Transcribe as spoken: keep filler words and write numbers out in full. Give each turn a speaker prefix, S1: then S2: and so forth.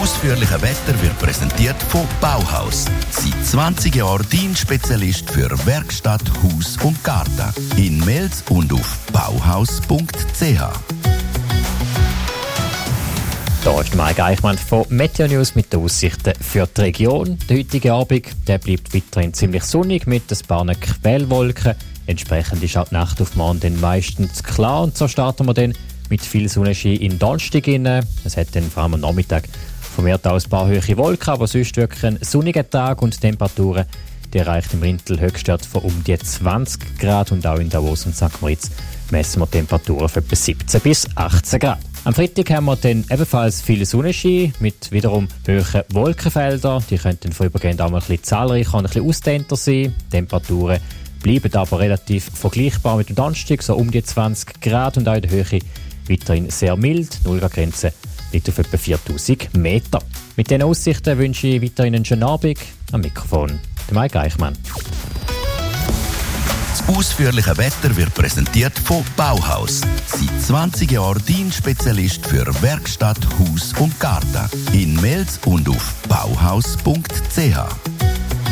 S1: ausführliche Wetter wird präsentiert von Bauhaus. Seit zwanzig Jahren dein Spezialist für Werkstatt, Haus und Garten. In Mels und auf bauhaus punkt c h.
S2: Hier ist Mike Eichmann von Meteo News mit den Aussichten für die Region. Der heutige Abend der bleibt weiterhin ziemlich sonnig mit ein paar Quellwolken. Entsprechend ist auch die Nacht auf morgen dann meistens klar. Und so starten wir dann mit viel Sonnenschein in Donnerstag rein. Es hat dann vor allem am Nachmittag vermehrt aus ein paar hohe Wolken, aber sonst wirklich ein sonniger Tag und die Temperaturen die erreicht im Rintel Höchstwert von um die zwanzig Grad und auch in Davos und Sankt Moritz messen wir Temperaturen von etwa siebzehn bis achtzehn Grad. Am Freitag haben wir dann ebenfalls viele Sonnenschein mit wiederum hohen Wolkenfeldern. Die könnten vorübergehend auch mal ein bisschen zahlreicher und ein bisschen ausdehnter sein. Die Temperaturen bleiben aber relativ vergleichbar mit dem Donnerstag, so um die zwanzig Grad und auch in der Höhe weiterhin sehr mild. null Grad Grenze liegt auf etwa viertausend Meter. Mit diesen Aussichten wünsche ich weiterhin einen schönen Abend. Am Mikrofon der Mike Eichmann.
S1: Das ausführliche Wetter wird präsentiert von Bauhaus. Seit zwanzig Jahren dein Spezialist für Werkstatt, Haus und Garten. In Mels und auf bauhaus punkt c h.